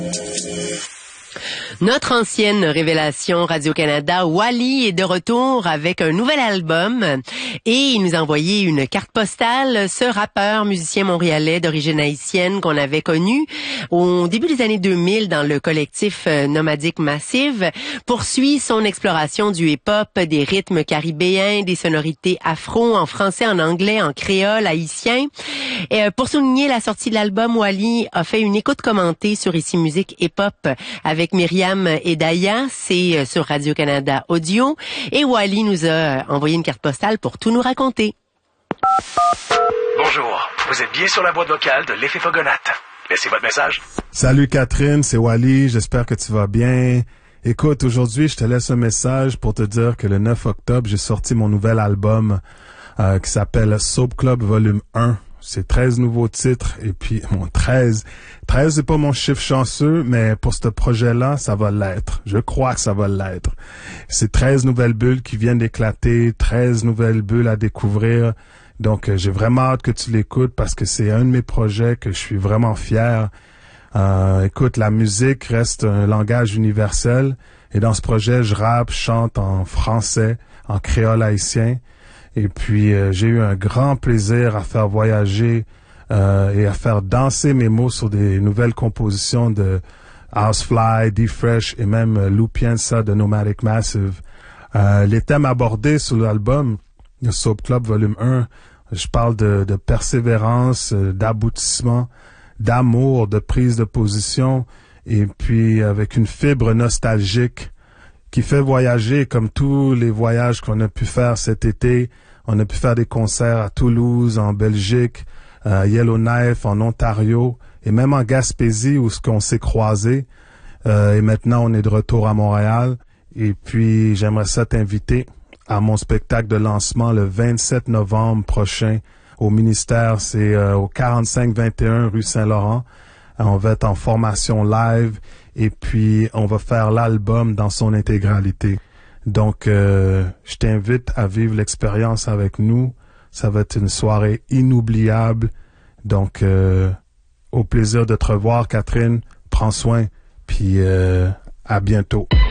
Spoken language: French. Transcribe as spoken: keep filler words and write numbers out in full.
Notre ancienne révélation Radio-Canada, Wally, est de retour avec un nouvel album et il nous a envoyé une carte postale. Ce rappeur, musicien montréalais d'origine haïtienne qu'on avait connu au début des années deux mille dans le collectif Nomadic Massive, poursuit son exploration du hip-hop, des rythmes caribéens, des sonorités afro, en français, en anglais, en créole, haïtien. Et pour souligner la sortie de l'album, Wally a fait une écoute commentée sur Ici Musique Hip-Hop avec Myriam et Daya, c'est sur Radio-Canada Audio. Et Wally nous a envoyé une carte postale pour tout nous raconter. Bonjour, vous êtes bien sur la boîte vocale de l'Effet Fogonate. Laissez votre message. Salut Catherine, c'est Wally, j'espère que tu vas bien. Écoute, aujourd'hui, je te laisse un message pour te dire que le neuf octobre, j'ai sorti mon nouvel album euh, qui s'appelle Soap Club Volume un. C'est treize nouveaux titres et puis bon, treize. treize, c'est pas mon chiffre chanceux, mais pour ce projet-là, ça va l'être. Je crois que ça va l'être. C'est treize nouvelles bulles qui viennent d'éclater, treize nouvelles bulles à découvrir. Donc, euh, j'ai vraiment hâte que tu l'écoutes parce que c'est un de mes projets que je suis vraiment fier. Euh, écoute, la musique reste un langage universel et dans ce projet, je rappe, chante en français, en créole haïtien. Et puis, euh, j'ai eu un grand plaisir à faire voyager euh, et à faire danser mes mots sur des nouvelles compositions de Housefly, D-Fresh et même euh, Lou Piensa de Nomadic Massive. Euh, les thèmes abordés sur l'album, le Soap Club Volume un, je parle de, de persévérance, euh, d'aboutissement, d'amour, de prise de position et puis avec une fibre nostalgique qui fait voyager comme tous les voyages qu'on a pu faire cet été. On a pu faire des concerts à Toulouse, en Belgique, à Yellowknife, en Ontario, et même en Gaspésie où ce qu'on s'est croisés. Euh, et maintenant, on est de retour à Montréal. Et puis, j'aimerais ça t'inviter à mon spectacle de lancement le vingt-sept novembre prochain au ministère. C'est euh, au quarante-cinq vingt et un rue Saint-Laurent. On va être en formation live et puis on va faire l'album dans son intégralité. Donc, euh, je t'invite à vivre l'expérience avec nous. Ça va être une soirée inoubliable. Donc, euh, au plaisir de te revoir, Catherine. Prends soin, puis euh, à bientôt.